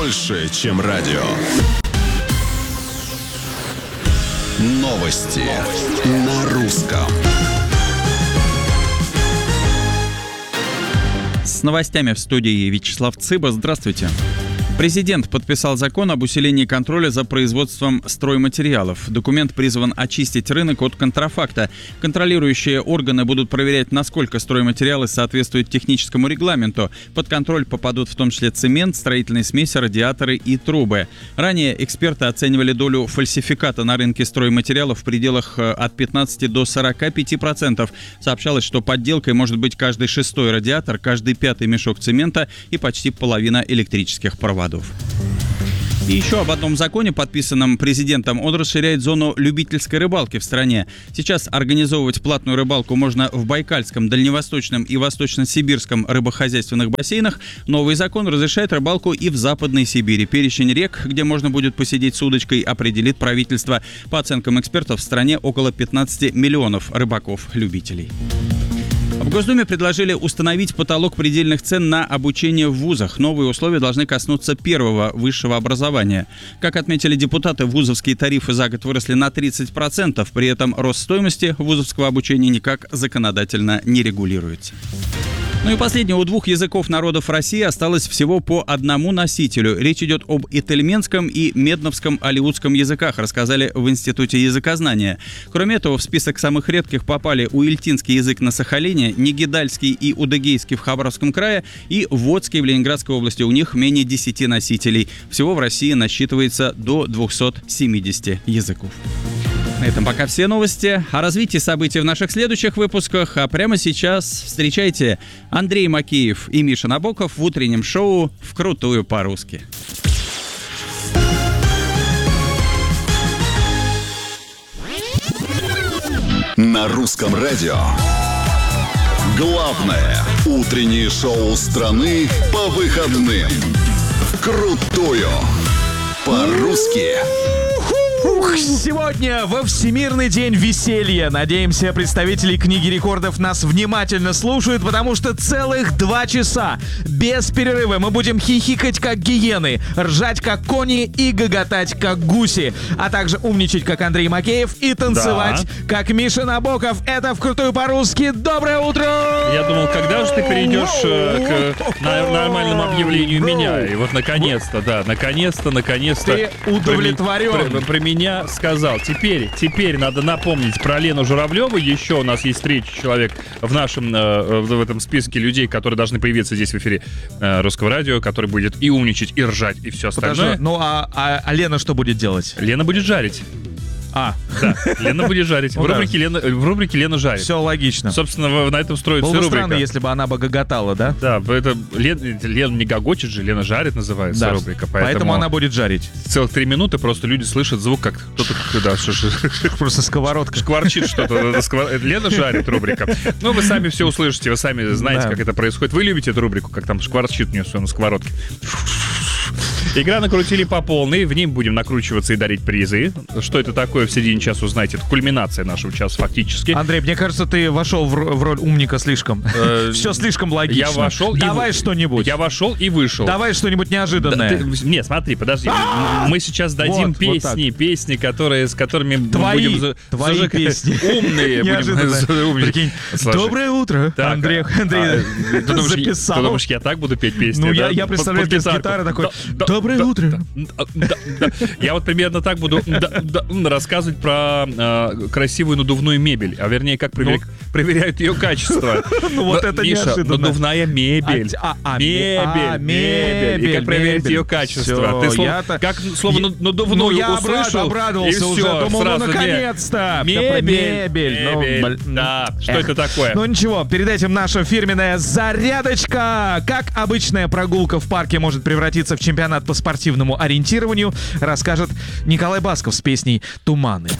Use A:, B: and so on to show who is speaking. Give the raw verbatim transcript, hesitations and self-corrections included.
A: больше, чем радио. Новости, Новости. На русском.
B: С новостями в студии Вячеслав Цыба. Здравствуйте. Президент подписал закон об усилении контроля за производством стройматериалов. Документ призван очистить рынок от контрафакта. Контролирующие органы будут проверять, насколько стройматериалы соответствуют техническому регламенту. Под контроль попадут в том числе цемент, строительные смеси, радиаторы и трубы. Ранее эксперты оценивали долю фальсификата на рынке стройматериалов в пределах от пятнадцати до сорока пяти процентов. Сообщалось, что подделкой может быть каждый шестой радиатор, каждый пятый мешок цемента и почти половина электрических проводов. И еще об одном законе, подписанном президентом. Он расширяет зону любительской рыбалки в стране. Сейчас организовывать платную рыбалку можно в Байкальском, Дальневосточном и Восточно-Сибирском рыбохозяйственных бассейнах. Новый закон разрешает рыбалку и в Западной Сибири. Перечень рек, где можно будет посидеть с удочкой, определит правительство. По оценкам экспертов, в стране около пятнадцати миллионов рыбаков-любителей. В Госдуме предложили установить потолок предельных цен на обучение в вузах. Новые условия должны коснуться первого высшего образования. Как отметили депутаты, вузовские тарифы за год выросли на тридцать процентов. При этом рост стоимости вузовского обучения никак законодательно не регулируется. Ну и последнее. У двух языков народов России осталось всего по одному носителю. Речь идет об итальменском и медновском алеутском языках, рассказали в Институте языкознания. Кроме этого, в список самых редких попали уильтинский язык на Сахалине, негидальский и удыгейский в Хабаровском крае и водский в Ленинградской области. У них менее десяти носителей. Всего в России насчитывается до двухсот семидесяти языков. На этом пока все новости. О развитии событий в наших следующих выпусках. А прямо сейчас встречайте Андрей Макеев и Миша Набоков в утреннем шоу «Вкрутую по-русски».
A: На русском радио. Главное утреннее шоу страны по выходным. «Вкрутую по-русски».
C: Ух, сегодня во Всемирный день веселья. Надеемся, представители книги рекордов нас внимательно слушают, потому что целых два часа без перерыва мы будем хихикать как гиены, ржать как кони и гоготать как гуси, а также умничать как Андрей Макеев и танцевать да. как Миша Набоков. Это «Вкрутую по-русски». Доброе утро!
D: Я думал, когда же ты перейдешь э, к на- нормальному объявлению меня? И вот наконец-то, да, наконец-то, наконец-то.
C: Ты удовлетворен.
D: Про, про, про меня сказал. Теперь, теперь надо напомнить про Лену Журавлеву. Еще у нас есть третий человек в нашем, э, в этом списке людей, которые должны появиться здесь в эфире э, Русского радио, который будет и умничать, и ржать, и все остальное.
C: Подожди, ну а, а, а Лена что будет делать?
D: Лена будет жарить.
C: А,
D: да, Лена будет жарить. В рубрике Лена, в рубрике Лена жарит.
C: Все логично.
D: Собственно, на этом строится
C: рубрика. Было бы
D: рубрика.
C: странно, если бы она бы гоготала, да?
D: Да, это Лен, Лена не гогочет же, Лена жарит называется
C: да.
D: рубрика.
C: Поэтому... поэтому она будет жарить.
D: Целых три минуты просто люди слышат звук, как кто-то... Да, что, что,
C: просто сковородка.
D: Шкварчит что-то. Лена жарит рубрика. Ну, вы сами все услышите, вы сами знаете, да. как это происходит. Вы любите эту рубрику, как там шкварчит у нее все на сковородке. Игра накрутили по полной, в ней будем накручиваться и дарить призы. Что это такое, в середине часа узнаете. Это кульминация нашего часа фактически.
C: Андрей, мне кажется, ты вошел в, в роль умника слишком. Все слишком логично.
D: Я вошел
C: Давай
D: и...
C: что-нибудь.
D: Я вошел и вышел.
C: Давай что-нибудь неожиданное.
D: Да, ты... Нет, смотри, подожди. Мы сейчас дадим
C: вот,
D: песни,
C: вот
D: песни, которые, с которыми
C: твои,
D: мы будем... За...
C: Твои
D: зажиг...
C: песни.
D: Умные.
C: Прикинь. Доброе утро, так, Андрей. Андрей
D: а, ты думаешь,
C: записал.
D: Ты думаешь, я так буду петь песни?
C: Ну,
D: да?
C: я, я представляю, без гитары такой.
D: Да,
C: Доброе
D: да,
C: утро.
D: Да, да, да. Я вот примерно так буду да, да, рассказывать про э, красивую надувную мебель, а вернее, как проверя... ну, проверяют ее качество.
C: Ну вот это неожиданно.
D: Надувная мебель. Мебель, мебель. И как проверить ее качество. Ты как слово надувную услышал,
C: обрадовался уже. Думал, ну наконец-то.
D: Мебель. Мебель. Да, что это такое?
C: Ну ничего, перед этим наша фирменная зарядочка. Как обычная прогулка в парке может превратиться в чемпионат по спортивному ориентированию, расскажет Николай Басков с песней «Туманы».